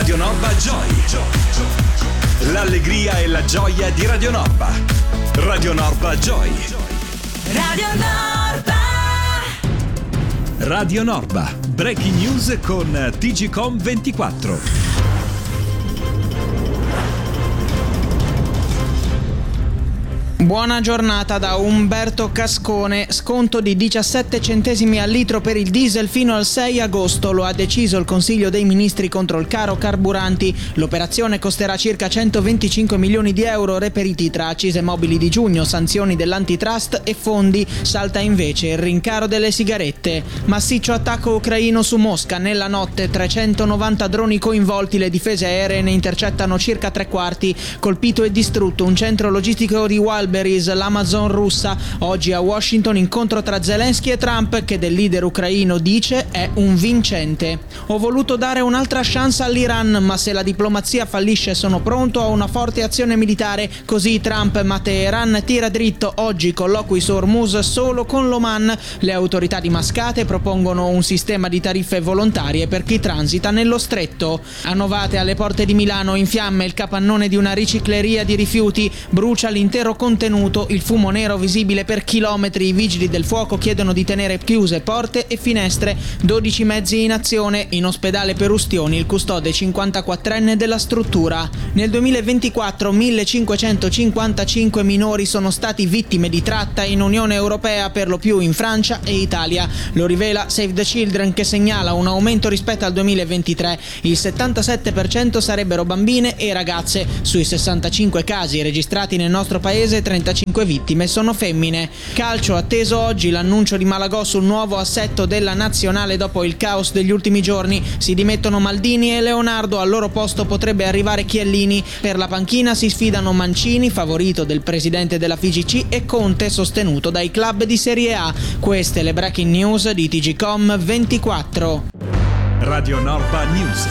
Radio Norba Joy. L'allegria e la gioia di Radio Norba. Radio Norba Joy. Radio Norba. Radio Norba. Breaking news con TGcom 24. Buona giornata da Umberto Cascone. Sconto di 17 centesimi al litro per il diesel fino al 6 agosto. Lo ha deciso il Consiglio dei Ministri contro il caro carburanti. L'operazione costerà circa 125 milioni di euro reperiti tra accise mobili di giugno, sanzioni dell'antitrust e fondi. Salta invece il rincaro delle sigarette. Massiccio attacco ucraino su Mosca. Nella notte 390 droni coinvolti, le difese aeree ne intercettano circa 3/4. Colpito e distrutto un centro logistico di Wildberries, l'Amazon russa. Oggi a Washington incontro tra Zelensky e Trump, che del leader ucraino dice è un vincente. Ho voluto dare un'altra chance all'Iran, ma se la diplomazia fallisce sono pronto a una forte azione militare. Così Trump, ma Teheran tira dritto. Oggi colloqui su Hormuz solo con l'Oman. Le autorità di Mascate propongono un sistema di tariffe volontarie per chi transita nello stretto. A Novate, alle porte di Milano, in fiamme il capannone di una ricicleria di rifiuti. Brucia l'intero contenuto, il fumo nero visibile per chilometri. I vigili del fuoco chiedono di tenere chiuse porte e finestre. 12 mezzi in azione. In ospedale per ustioni il custode 54enne della struttura. Nel 2024 1555 minori sono stati vittime di tratta in Unione Europea, per lo più in Francia e Italia. Lo rivela Save the Children, che segnala un aumento rispetto al 2023. Il 77% sarebbero bambine e ragazze. Sui 65 casi registrati nel nostro paese, 35 vittime sono femmine. Calcio, atteso oggi l'annuncio di Malagò sul nuovo assetto della nazionale dopo il caos degli ultimi giorni. Si dimettono Maldini e Leonardo, al loro posto potrebbe arrivare Chiellini. Per la panchina si sfidano Mancini, favorito del presidente della FIGC, e Conte, sostenuto dai club di Serie A. Queste le breaking news di TGcom 24. Radio Norba News.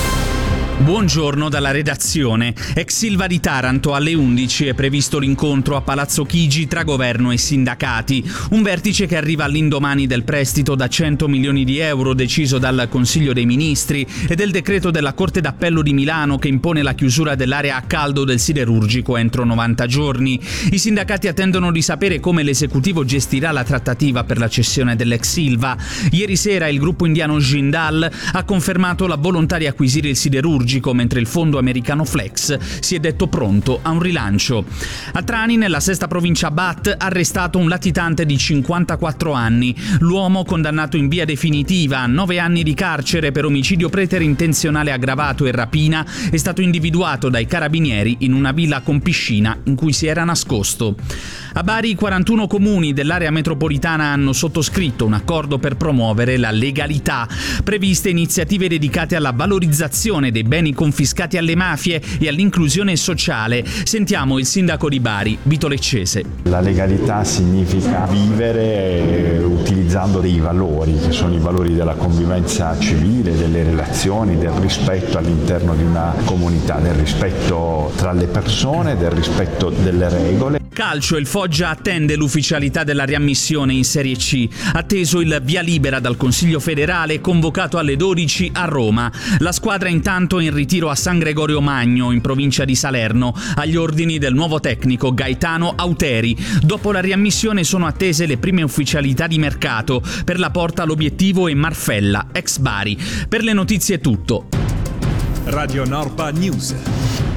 Buongiorno dalla redazione. Ex Ilva di Taranto, alle 11 è previsto l'incontro a Palazzo Chigi tra governo e sindacati. Un vertice che arriva all'indomani del prestito da 100 milioni di euro deciso dal Consiglio dei Ministri e del decreto della Corte d'Appello di Milano che impone la chiusura dell'area a caldo del siderurgico entro 90 giorni. I sindacati attendono di sapere come l'esecutivo gestirà la trattativa per la cessione dell'ex Ilva. Ieri sera il gruppo indiano Jindal ha confermato la volontà di acquisire il siderurgico, mentre il fondo americano Flex si è detto pronto a un rilancio. A Trani, nella sesta provincia Bat, arrestato un latitante di 54 anni. L'uomo, condannato in via definitiva a 9 anni di carcere per omicidio preterintenzionale aggravato e rapina, è stato individuato dai carabinieri in una villa con piscina in cui si era nascosto. A Bari, 41 comuni dell'area metropolitana hanno sottoscritto un accordo per promuovere la legalità. Previste iniziative dedicate alla valorizzazione dei beni confiscati alle mafie e all'inclusione sociale. Sentiamo il sindaco di Bari, Vito Leccese. La legalità significa vivere utilizzando dei valori, che sono i valori della convivenza civile, delle relazioni, del rispetto all'interno di una comunità, del rispetto tra le persone, del rispetto delle regole. Calcio, il Foggia attende l'ufficialità della riammissione in Serie C. Atteso il via libera dal Consiglio federale, convocato alle 12 a Roma. La squadra intanto è in ritiro a San Gregorio Magno, in provincia di Salerno, agli ordini del nuovo tecnico Gaetano Auteri. Dopo la riammissione sono attese le prime ufficialità di mercato. Per la Porta l'obiettivo è Marfella, ex Bari. Per le notizie è tutto. Radio Norba News.